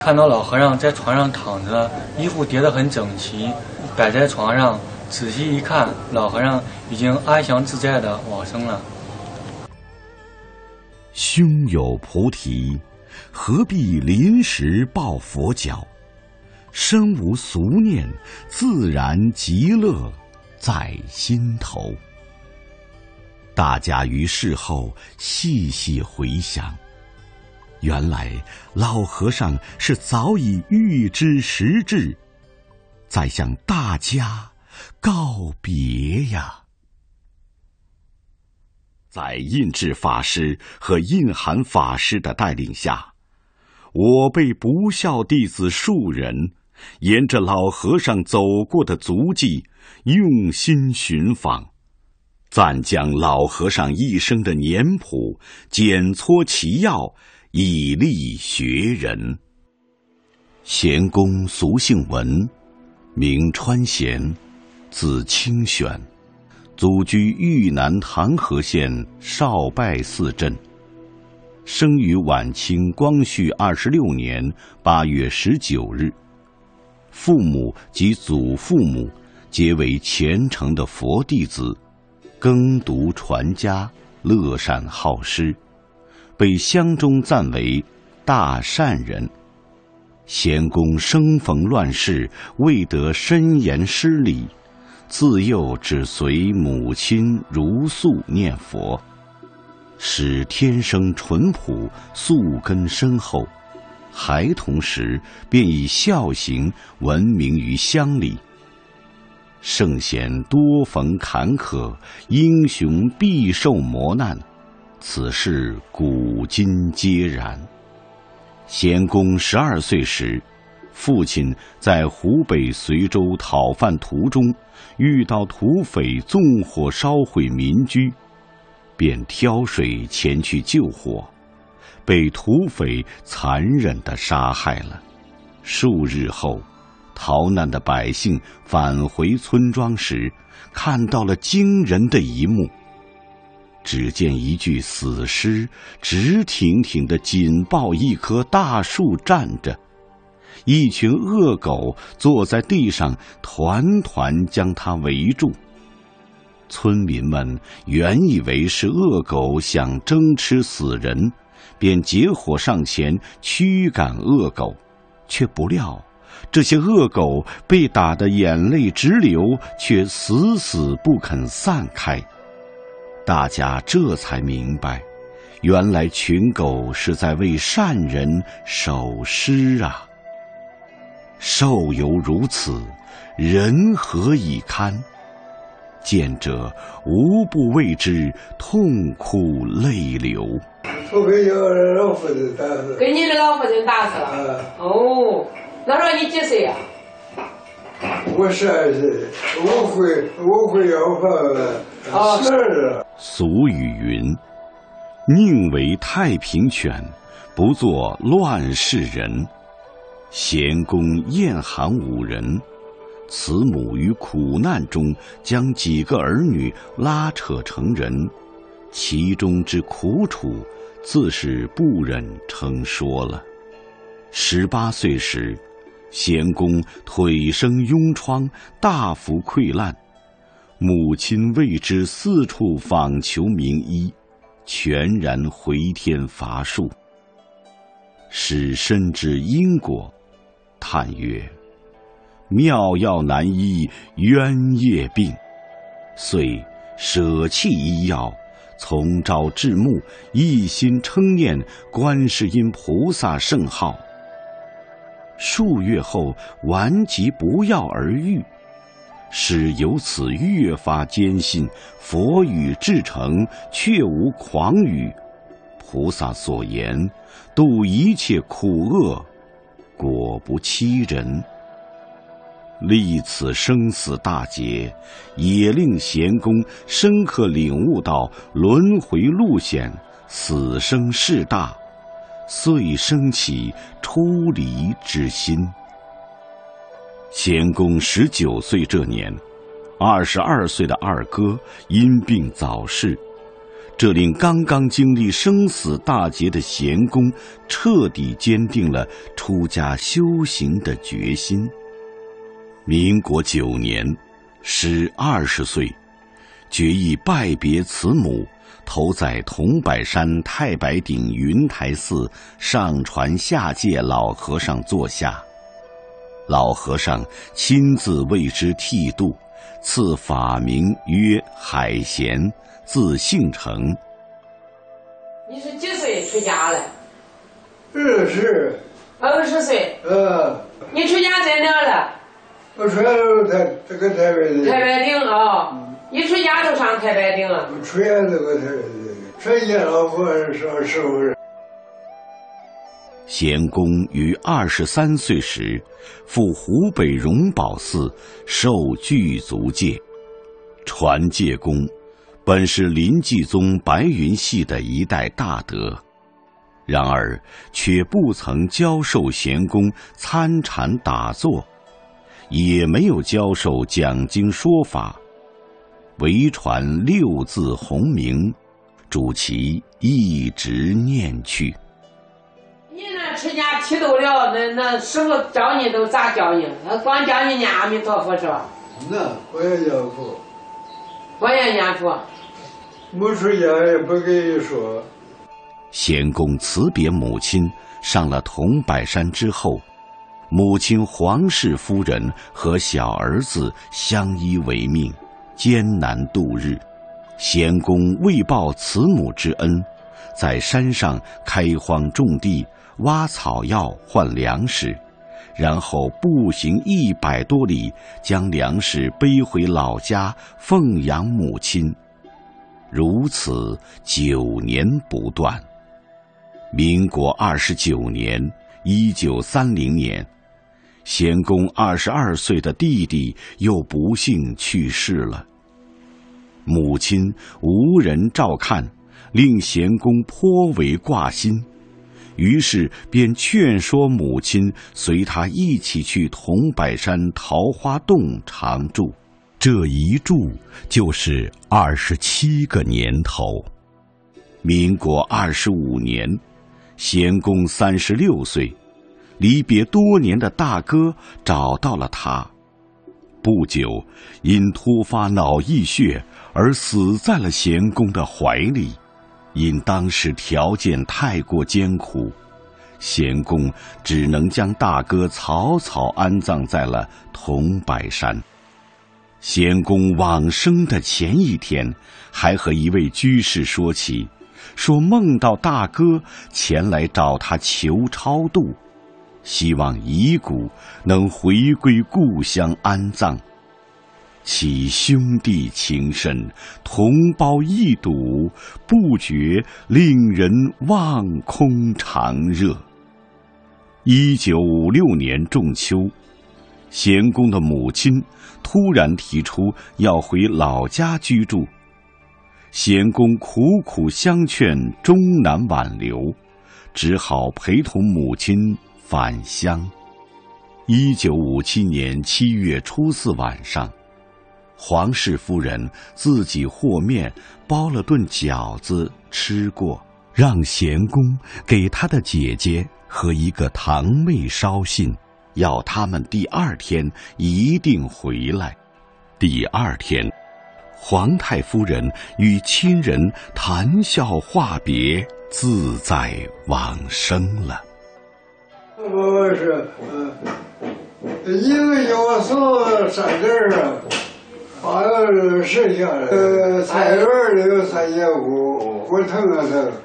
看到老和尚在床上躺着，衣服叠得很整齐，摆在床上，仔细一看，老和尚已经安详自在地往生了。 胸有菩提，何必临时抱佛脚？身无俗念，自然极乐在心头。大家于事后细细回想，原来老和尚是早已预知时至，在向大家告别呀。在印智法师和印涵法师的带领下，我辈不孝弟子数人沿着老和尚走过的足迹用心寻访，暂将老和尚一生的年谱检撮其要，以利学人。贤公俗姓文，名川贤，字清玄，祖居豫南唐河县少拜寺镇，生于晚清光绪26年8月19日。父母及祖父母皆为虔诚的佛弟子，耕读传家，乐善好施，被乡中赞为大善人。贤公生逢乱世，未得深研师礼，自幼只随母亲如素念佛，使天生淳朴，素根深厚。孩童时便以孝行闻名于乡里。圣贤多逢坎坷，英雄必受磨难，此事古今皆然。贤公12岁时，父亲在湖北随州讨饭途中遇到土匪纵火烧毁民居，便挑水前去救火，被土匪残忍地杀害了。数日后，逃难的百姓返回村庄时，看到了惊人的一幕。只见一具死尸直挺挺地紧抱一棵大树站着，一群恶狗坐在地上团团将它围住。村民们原以为是恶狗想争吃死人，便结伙上前驱赶恶狗，却不料这些恶狗被打得眼泪直流，却死死不肯散开。大家这才明白，原来群狗是在为善人守尸啊！兽犹如此，人何以堪？见者无不为之痛哭泪流。 我给老夫人打死，给你的老夫人打死了。哦，那时候你几岁呀？我12岁，我会要饭12。 俗语云：宁为太平犬，不做乱世人。贤公晏含5人，慈母于苦难中将几个儿女拉扯成人，其中之苦楚，自是不忍称说了。18岁时，贤公腿生痈疮，大幅溃烂，母亲为之四处访求名医，全然回天乏术。使深知因果，叹曰：妙药难医冤业病，遂舍弃医药，从朝至暮，一心称念观世音菩萨圣号。数月后，顽疾不药而愈，使由此越发坚信佛语至诚，确无诳语。菩萨所言，度一切苦厄，果不欺人。历此生死大劫，也令贤公深刻领悟到轮回路险，死生事大，遂生起出离之心。贤公19岁这年，22岁的二哥因病早逝， 这令刚刚经历生死大劫的贤公彻底坚定了出家修行的决心。民国9年，时20岁，决意拜别慈母，投在桐柏山太白顶云台寺上传下界老和尚座下。老和尚亲自为之剃度，赐法名曰海贤，字姓成。 你是几岁出家了 ？20 岁。你出家在哪了？ 我出家都这个太白顶。 太白顶啊！你出家都上太白顶啊？ 我出家这个太白顶，出家老和尚师傅。 贤公于23岁时，赴湖北荣宝寺受具足戒。传戒公本是临济宗白云系的一代大德，然而却不曾教授贤公参禅打坐，也没有教授讲经说法，唯传6字洪名，主其一直念去。 你那出家剃度了，那师傅教你都咋教你？他光教你念阿弥陀佛是吧？ 那我也念佛。 我也念佛。 没出家也不跟你说。 贤公辞别母亲，上了桐柏山之后，母亲黄氏夫人和小儿子相依为命，艰难度日。贤公为报慈母之恩，在山上开荒种地，挖草药换粮食，然后步行100多里，将粮食背回老家奉养母亲。如此9年不断。民国29年，1930年，贤公22岁的弟弟又不幸去世了。母亲无人照看，令贤公颇为挂心，于是便劝说母亲随他一起去桐柏山桃花洞常住。这一住就是27个年头。民国25年，贤公36岁，离别多年的大哥找到了他。不久，因突发脑溢血而死在了贤公的怀里。因当时条件太过艰苦，贤公只能将大哥草草安葬在了桐柏山。贤公往生的前一天，还和一位居士说起，说梦到大哥前来找他求超度，希望遗骨能回归故乡安葬。其兄弟情深，同胞一睹，不觉令人望空长热。1956年仲秋，贤公的母亲突然提出要回老家居住，贤公苦苦相劝，终难挽留，只好陪同母亲返乡。1957年7月初4晚上，黄氏夫人自己和面包了顿饺子吃过，让贤公给他的姐姐和一个堂妹捎信，要他们第2天一定回来。第2天，皇太夫人与亲人谈笑话别，自在往生了。 我是一个叫我送3件啊，好像是剩下的。菜园里有3节骨，我腾了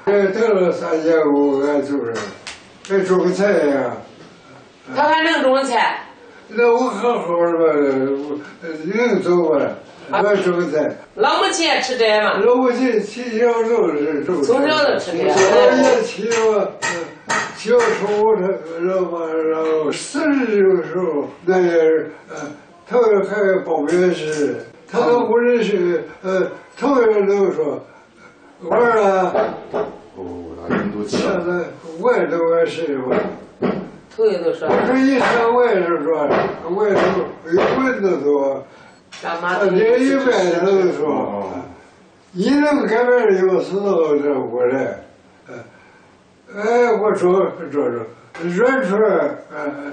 3节骨，俺就是还种菜呀。 他还能种菜？ 那我好好的吧，能走吧？我种菜。 老母亲也吃这嘛？ 老母亲起小就是种菜。 从小就吃这。 也起了，小时候然后40的时候，那也是头一开报名时，他都不认识，头一个都说，我儿现在我也都认识我。 头一都说。 我说以前我也是说，我也都有文字说，这一辈子都说， 你能改变有时候这回来，我说忍出来，